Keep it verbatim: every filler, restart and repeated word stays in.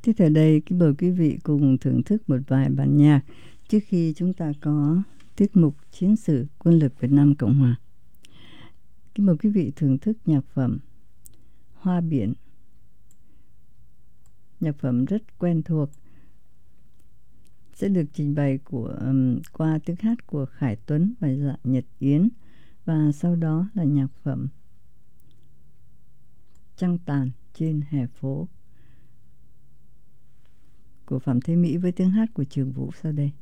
Tiếp theo đây, kính mời quý vị cùng thưởng thức một vài bản nhạc trước khi chúng ta có tiết mục Chiến sự Quân lực Việt Nam Cộng Hòa. Kính mời quý vị thưởng thức nhạc phẩm Hoa Biển. Nhạc phẩm rất quen thuộc, sẽ được trình bày của um, qua tiếng hát của Khải Tuấn và Dạ Nhật Yến, và sau đó là nhạc phẩm Trăng Tàn Trên Hè Phố của Phạm Thế Mỹ với tiếng hát của Trường Vũ sau đây.